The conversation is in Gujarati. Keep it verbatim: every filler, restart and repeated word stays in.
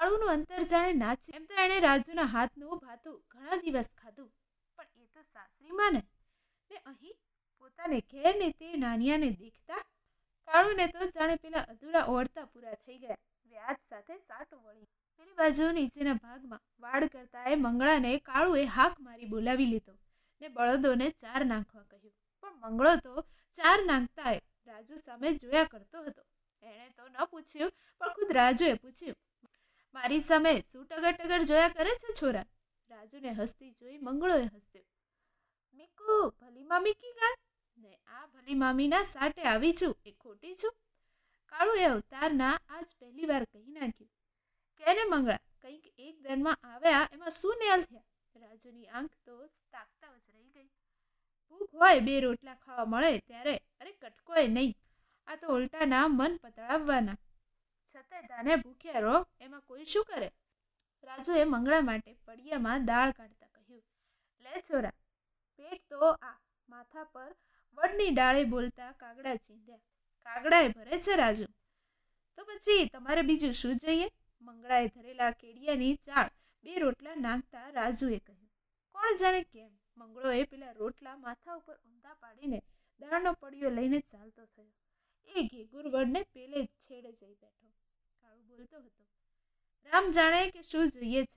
કાળુનું અંતર જાણે નાચે. એમ તો એણે રાજુના હાથનું ભાતું ઘણા દિવસ ખાધું, પણ એ તો સાસરીમાં ને ને અહીં પોતાને ઘેર ને તે નાનિયાને દેખતા કાળુને તો જાણે પેલા અધૂરા ઓળતા પૂરા થઈ ગયા. વ્યાજ સાથે સાટો વળી પેલી બાજુ નીચેના ભાગમાં વાડ કરતા એ મંગળાને કાળુએ હાક મારી બોલાવી લીધો ને બળદોને ચાર નાખવા કહ્યું. પણ મંગળો તો ચાર નાખતા એ રાજુ સામે જોયા કરતો હતો. એણે તો ન પૂછ્યું, પણ ખુદ રાજુએ પૂછ્યું, મારી સામે શું ટગર ટગર જોયા કરે છે છોરા? રાજુને હસતી જોઈ મંગળોએ હસ્યો. મીકુ ભલી મામી કી ગા ને આ ભલી મામીના સાટે આવી છું એ ખોટી છું? કાળુએ અવતારના આજ પહેલી વાર કહી નાખ્યું. કેને મંગળા, કંઈક એક દરમાં આવ્યા એમાં શું નેલ થયા? રાજુની આંખ તો તાકતા જ રહી ગઈ. ભૂખ હોય બે રોટલા ખાવા મળે ત્યારે, અરે કટકોય નહીં, આ તો ઉલટાના મન પતળાવવાના. છતાંય તાને ભૂખ્યા રહો એમાં કોઈ શું કરે? રાજુએ મંગળા માટે પડિયામાં દાળ કાઢતા કહ્યું. લે છોરા, પેટ તો આ માથા પર વડની ડાળે બોલતા કાગડા ચીંધ્યા. કાગડાએ ભરે છે રાજુ, તો પછી તમારે બીજું શું જોઈએ? મંગળાએ ધરેલા કેડિયાની ચાળ બે રોટલા નાખતા રાજુએ કહ્યું. કોણ જાણે કેમ મંગળોએ પેલા રોટલા માથા ઉપર ઊંધા પાડીને દાળનો પડિયો લઈને ચાલતો થયો. એ ઘેઘુર વડને પેલે છેડે જઈ બેઠો. કાળુ બોલતો હતો. રામ જાણે કે શું જોઈએ